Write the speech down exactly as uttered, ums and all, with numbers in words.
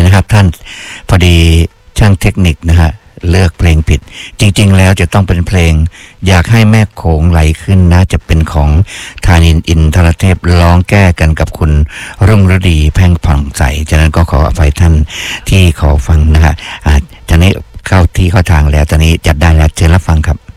นะครับท่านพอดีช่างเทคนิคนะฮะเลือกเพลงผิดจริงๆแล้วจะต้องเป็นเพลงอยากให้แม่โขงไหลขึ้นนะจะเป็นของธานินทร์อินทรเทพร้องแก้กันกับคุณรุ่งฤดีแพ่งผ่องใสฉะนั้นก็ขออภัยท่านที่ขอฟังนะฮะอ่าตอนนี้เข้าที่เข้าทางแล้วตอนนี้จัดได้แล้วเชิญรับฟังครับ